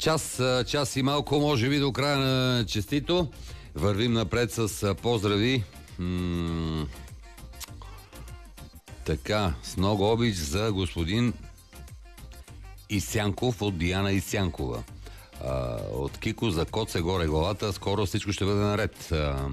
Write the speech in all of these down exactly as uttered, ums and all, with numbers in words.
Час, час и малко, може би до края на честито. Вървим напред с поздрави. М- така, с много обич за господин Исянков от Диана Исянкова. А, от Кико за кот се горе главата. Скоро всичко ще бъде наред. А...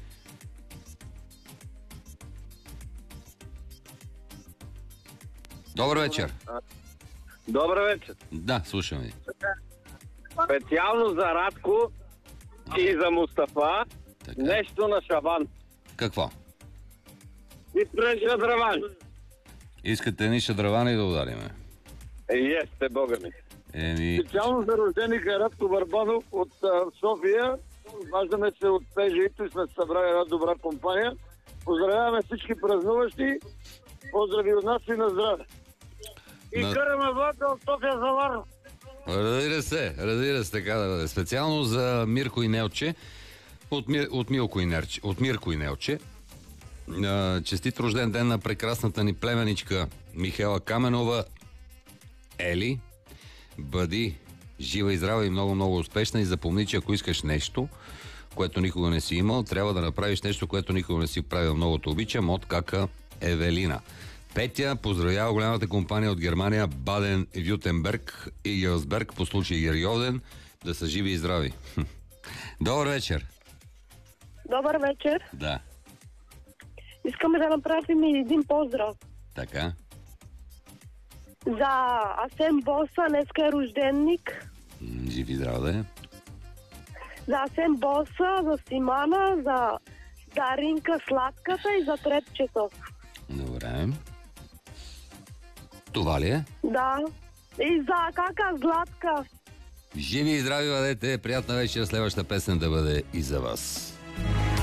Добър вечер. Добър вечер. Да, слушам ви. Специално за Радко и за Мустафа Така. нещо на Шабан. Какво? И прежа драван. Искате ни шадравани да удариме? Е, сте бога ми. Еми... Специално за рожденика Радко Барбанов от а, София. Важдаме се от ПЖИ-то и сме събрали една добра компания. Поздравяваме всички празнуващи. Поздрави от нас и на здраве. И На... караме влака от София за Варна. Разбира се, разбира се, така да бъде. Специално за Мирко и Нелче, от, Мир, от, Милко и Нерче, от Мирко и Нелче. Честит рожден ден на прекрасната ни племеничка Михела Каменова. Ели, бъди жива и здрава и много-много успешна и запомни, че ако искаш нещо, което никога не си имал, трябва да направиш нещо, което никога не си правил. Много те обичам, от кака Евелина. Петя поздравява голямата компания от Германия Баден Вютенберг и Гелсберг по случай Гериоден, да са живи и здрави. Добър вечер. Добър вечер. Да. Искаме да направим и един поздрав. Така. За Асен Боса, днеска е рожденник. М, Живи и здрава да е. За Асен Боса, за Симана, за Даринка Сладката и за Трепчето. Добре. Това ли е? Да. И за Кака Златка. Живи и здрави бъдете. Приятна вечер. Следващата песен да бъде и за вас.